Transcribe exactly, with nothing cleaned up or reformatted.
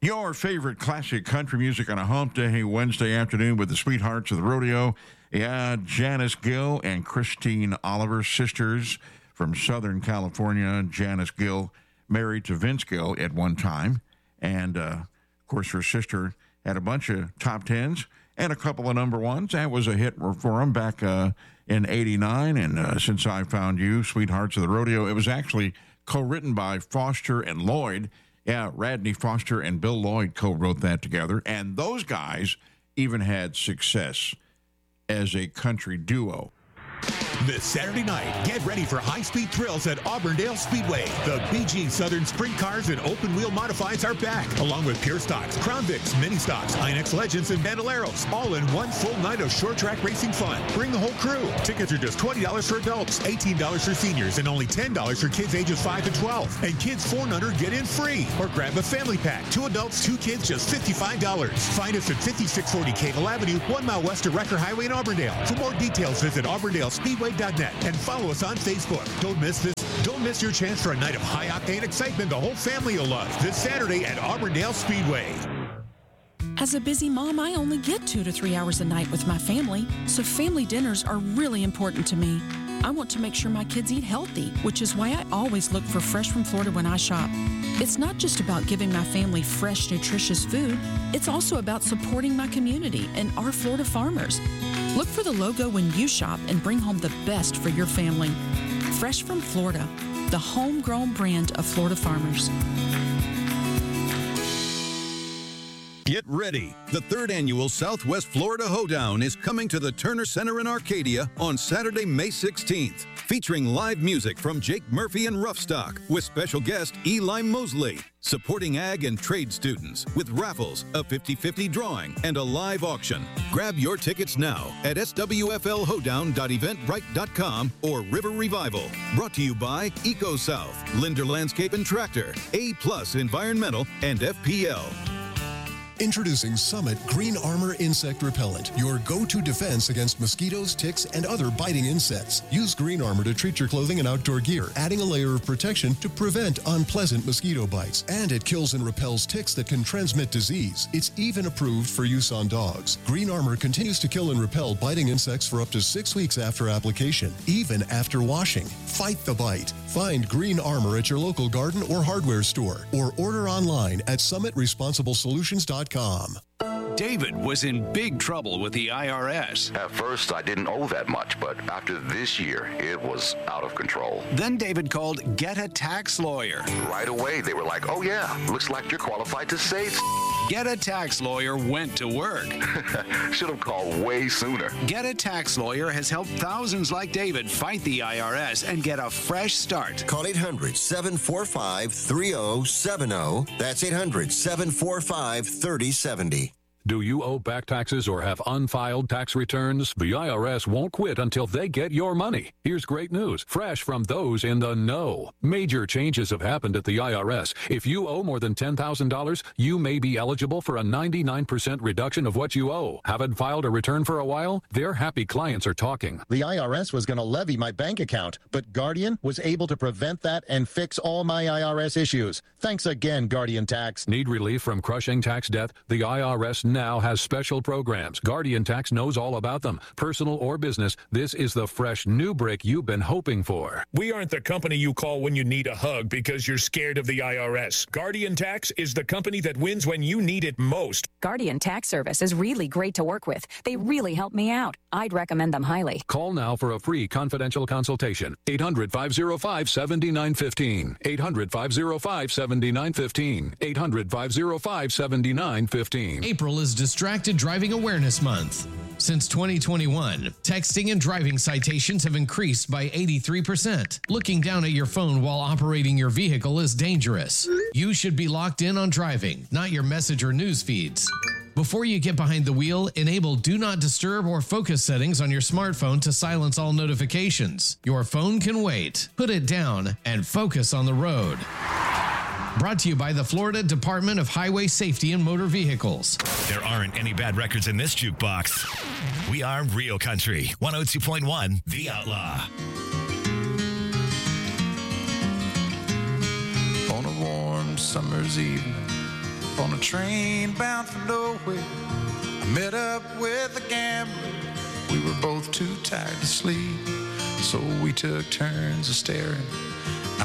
Your favorite classic country music on a hump day Wednesday afternoon with the sweethearts of the rodeo. Yeah, Janice Gill and Christine Oliver, sisters from Southern California. Janice Gill married to Vince Gill at one time. And, uh, of course, her sister had a bunch of top tens and a couple of number ones. That was a hit for them back uh, in eighty-nine. And uh, Since I Found You, Sweethearts of the Rodeo, it was actually co-written by Foster and Lloyd. Yeah, Radney Foster and Bill Lloyd co-wrote that together. And those guys even had success as a country duo. This Saturday night, get ready for high-speed thrills at Auburndale Speedway. The B G Southern Sprint Cars and open-wheel modifieds are back, along with Pure Stocks, Crown Vics, Mini Stocks, I N X Legends, and Bandoleros, all in one full night of short-track racing fun. Bring the whole crew. Tickets are just twenty dollars for adults, eighteen dollars for seniors, and only ten dollars for kids ages five to twelve. And kids four and under get in free. Or grab a family pack. Two adults, two kids, just fifty-five dollars. Find us at fifty-six forty Cable Avenue, one mile west of Wrecker Highway in Auburndale. For more details, visit auburndale speedway dot net and follow us on Facebook. Don't miss this. Don't miss your chance for a night of high-octane excitement the whole family will love this Saturday at Auburndale Speedway. As a busy mom, I only get two to three hours a night with my family, so family dinners are really important to me. I want to make sure my kids eat healthy, which is why I always look for Fresh from Florida when I shop. It's not just about giving my family fresh, nutritious food. It's also about supporting my community and our Florida farmers. Look for the logo when you shop and bring home the best for your family. Fresh from Florida, the homegrown brand of Florida farmers. Get ready. The third annual Southwest Florida Hoedown is coming to the Turner Center in Arcadia on Saturday, May sixteenth, featuring live music from Jake Murphy and Roughstock with special guest Eli Mosley, supporting ag and trade students with raffles, a fifty-fifty drawing, and a live auction. Grab your tickets now at s w f l hoedown dot eventbrite dot com or River Revival. Brought to you by EcoSouth, Linder Landscape and Tractor, A Plus Environmental, and F P L. Introducing Summit Green Armor Insect Repellent, your go-to defense against mosquitoes, ticks, and other biting insects. Use Green Armor to treat your clothing and outdoor gear, adding a layer of protection to prevent unpleasant mosquito bites. And it kills and repels ticks that can transmit disease. It's even approved for use on dogs. Green Armor continues to kill and repel biting insects for up to six weeks after application, even after washing. Fight the bite. Find Green Armor at your local garden or hardware store, or order online at summit responsible solutions dot com. David was in big trouble with the I R S. At first, I didn't owe that much, but after this year, it was out of control. Then David called Get a Tax Lawyer. Right away, they were like, oh yeah, looks like you're qualified to save. Get a Tax Lawyer went to work. Should have called way sooner. Get a Tax Lawyer has helped thousands like David fight the I R S and get a fresh start. Call eight hundred, seven four five, three oh seven oh. That's eight hundred, seven four five, three oh seven oh. Do you owe back taxes or have unfiled tax returns? The I R S won't quit until they get your money. Here's great news, fresh from those in the know. Major changes have happened at the I R S. If you owe more than ten thousand dollars, you may be eligible for a ninety-nine percent reduction of what you owe. Haven't filed a return for a while? Their happy clients are talking. The I R S was going to levy my bank account, but Guardian was able to prevent that and fix all my I R S issues. Thanks again, Guardian Tax. Need relief from crushing tax debt? The I R S now has special programs. Guardian Tax knows all about them. Personal or business, this is the fresh new break you've been hoping for. We aren't the company you call when you need a hug because you're scared of the I R S. Guardian Tax is the company that wins when you need it most. Guardian Tax Service is really great to work with. They really help me out. I'd recommend them highly. Call now for a free confidential consultation. eight hundred, five oh five, seven nine one five. eight hundred, five oh five, seven nine one five. eight hundred, five oh five, seven nine one five. April is Distracted Driving Awareness Month. Since twenty twenty-one, texting and driving citations have increased by eighty-three percent. Looking down at your phone while operating your vehicle is dangerous. You should be locked in on driving, not your message or news feeds. Before you get behind the wheel, enable Do Not Disturb or Focus settings on your smartphone to silence all notifications. Your phone can wait. Put it down and focus on the road. Brought to you by the Florida Department of Highway Safety and Motor Vehicles. There aren't any bad records in this jukebox. We are Real Country, one oh two point one, The Outlaw. On a warm summer's evening, On a train bound for nowhere, I met up with a gambler. We were both too tired to sleep, so we took turns of staring